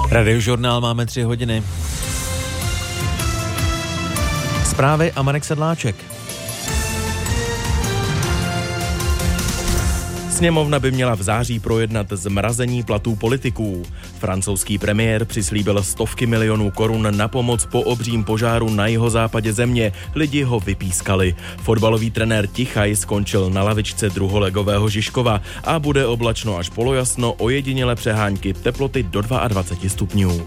Radiožurnál máme 3 hodiny. Zprávy a Marek Sedláček. Sněmovna by měla v září projednat zmrazení platů politiků. Francouzský premiér přislíbil stovky milionů korun na pomoc po obřím požáru na jihozápadě země. Lidi ho vypískali. Fotbalový trenér Tichaj skončil na lavičce druholegového Žižkova a bude oblačno až polojasno, ojedinělé přehánky, teploty do 22 stupňů.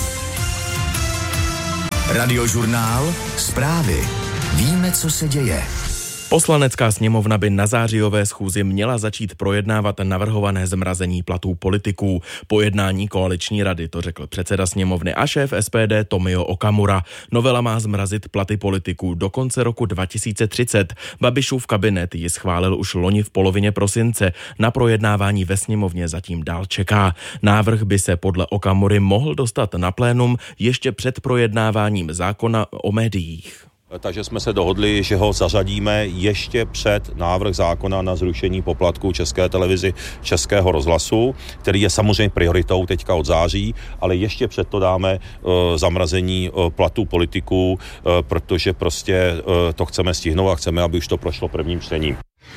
Radiožurnál, zprávy. Víme, co se děje. Poslanecká sněmovna by na zářijové schůzi měla začít projednávat navrhované zmrazení platů politiků. Po jednání koaliční rady to řekl předseda sněmovny a šéf SPD Tomio Okamura. Novela má zmrazit platy politiků do konce roku 2030. Babišův kabinet ji schválil už loni v polovině prosince. Na projednávání ve sněmovně zatím dál čeká. Návrh by se podle Okamury mohl dostat na plénum ještě před projednáváním zákona o médiích. Takže jsme se dohodli, že ho zařadíme ještě před návrh zákona na zrušení poplatků České televizi, Českého rozhlasu, který je samozřejmě prioritou teďka od září, ale ještě před to dáme zamrazení platů politiků, protože prostě to chceme stihnout a chceme, aby už to prošlo prvním čtením.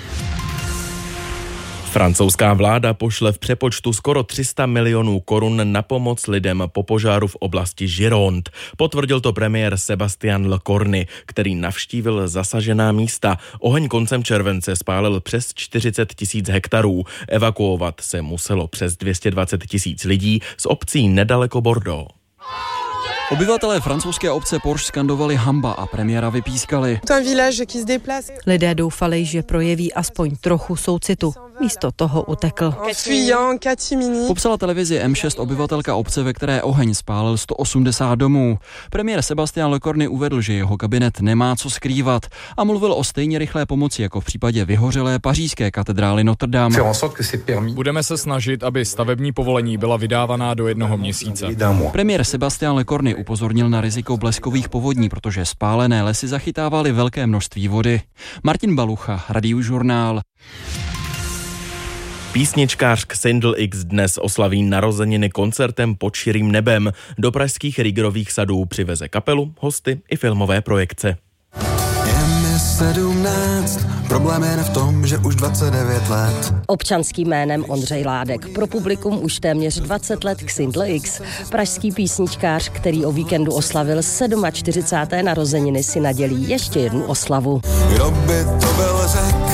Francouzská vláda pošle v přepočtu skoro 300 milionů korun na pomoc lidem po požáru v oblasti Gironde. Potvrdil to premiér Sébastien Lecornu, který navštívil zasažená místa. Oheň koncem července spálil přes 40 000 hektarů. Evakuovat se muselo přes 220 000 lidí z obcí nedaleko Bordeaux. Obyvatelé francouzské obce Porš skandovali hamba a premiéra vypískali. Lidé doufali, že projeví aspoň trochu soucitu. Místo toho utekl. Popsala televizi M6 obyvatelka obce, ve které oheň spálil 180 domů. Premiér Sébastien Lecornu uvedl, že jeho kabinet nemá co skrývat a mluvil o stejně rychlé pomoci jako v případě vyhořelé pařížské katedrály Notre Dame. Budeme se snažit, aby stavební povolení byla vydávaná do 1 měsíce. Premiér Sébastien Lecornu upozornil na riziko bleskových povodní, protože spálené lesy zachytávaly velké množství vody. Martin Balucha, Radiožurnál. Písničkář Xindl X dnes oslaví narozeniny koncertem pod širým nebem. Do pražských Riegerových sadů přiveze kapelu, hosty i filmové projekce. Je mi 17, problém je v tom, že už 29 let. Občanským jménem Ondřej Ládek. Pro publikum už téměř 20 let Xindl X. Pražský písničkář, který o víkendu oslavil 47. narozeniny, si nadělí ještě jednu oslavu. Kdo by to byl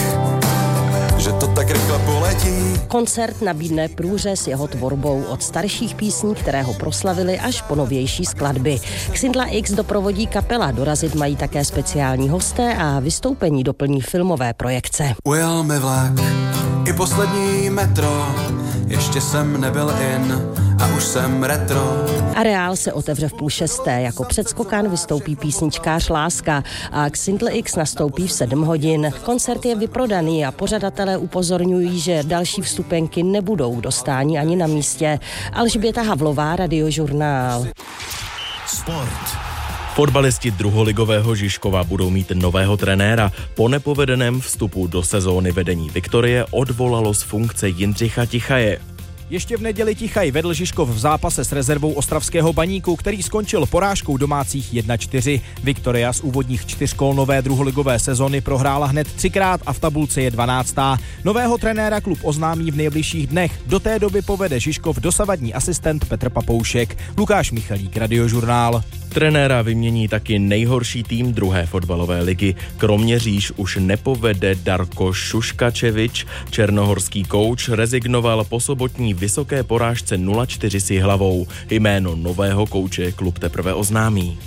že to tak rychle poletí. Koncert nabídne průřez jeho tvorbou od starších písní, které ho proslavily, až po novější skladby. Xindla X doprovodí kapela, dorazit mají také speciální hosté a vystoupení doplní filmové projekce. Ujel mi vlak, i poslední metro, ještě jsem nebyl in a už jsem retro. Areál se otevře v 5:30, jako předskokan vystoupí písničkář Láska a Xindl X nastoupí v 7 hodin. Koncert je vyprodaný a pořadatelé upozorňují, že další vstupenky nebudou k dostání ani na místě. Alžběta Havlová, Radiožurnál. Sport. Fotbalisti druholigového Žižkova budou mít nového trenéra. Po nepovedeném vstupu do sezóny vedení Viktorie odvolalo z funkce Jindřicha Tichaje. Ještě v neděli Tichaj vedl Žižkov v zápase s rezervou ostravského Baníku, který skončil porážkou domácích 1-4. Viktoria z úvodních 4 kol nové druholigové sezony prohrála hned 3krát a v tabulce je 12. Nového trenéra klub oznámí v nejbližších dnech. Do té doby povede Žižkov dosavadní asistent Petr Papoušek. Lukáš Michalík, Radiožurnál. Trenéra vymění taky nejhorší tým druhé fotbalové ligy. Kroměříž už nepovede Darko Šuškačevič. Černohorský kouč rezignoval po sobotní vysoké porážce 0-4 s Jihlavou. Jméno nového kouče klub teprve oznámí.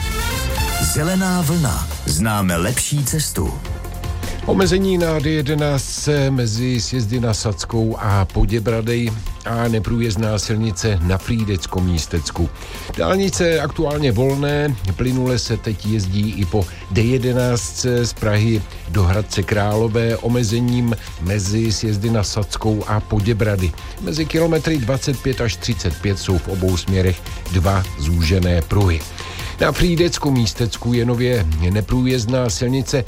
Zelená vlna. Známe lepší cestu. Omezení na D11 mezi sjezdy na Sadskou a Poděbradej a neprůjezdná silnice na Frýdeckom Místecku. Dálnice aktuálně volné, plynule se teď jezdí i po D11 z Prahy do Hradce Králové omezením mezi sjezdy na Sadskou a Poděbrady. Mezi kilometry 25 až 35 jsou v obou směrech 2 zúžené pruhy. Na Frýdecku-Místecku je nově neprůjezdná silnice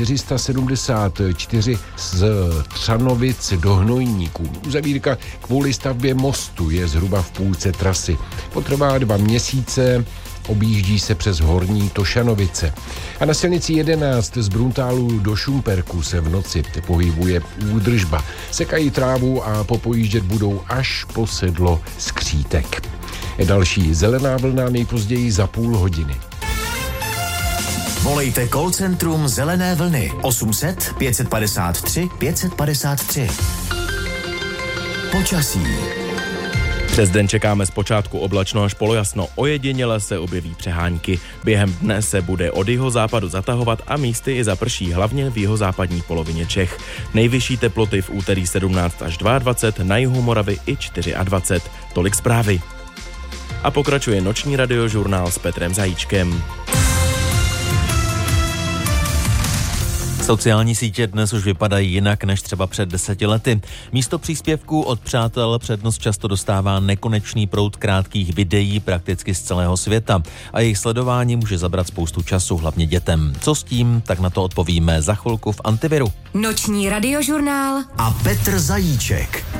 474 z Třanovic do Hnojníků. Uzavírka kvůli stavbě mostu je zhruba v půlce trasy. Potrvá 2 měsíce, objíždí se přes Horní Tošanovice. A na silnici 11 z Bruntálu do Šumperku se v noci pohybuje údržba. Sekají trávu a popojíždět budou až po sedlo Skřítek. Další zelená vlna nejpozději za půl hodiny. Volejte call centrum Zelené vlny 800 553 553. Počasí. Přes den čekáme zpočátku oblačno až polojasno, ojediněle se objeví přehánky. Během dne se bude od jihozápadu zatahovat a místy i zaprší, hlavně v jihozápadní polovině Čech. Nejvyšší teploty v úterý 17 až 22, na jihu Moravy i 24. Tolik zprávy. A pokračuje noční radiožurnál s Petrem Zajíčkem. Sociální sítě dnes už vypadají jinak než třeba před 10 lety. Místo příspěvků od přátel přednost často dostává nekonečný proud krátkých videí prakticky z celého světa a jejich sledování může zabrat spoustu času, hlavně dětem. Co s tím, tak na to odpovíme za chvilku v Antiviru. Noční radiožurnál a Petr Zajíček.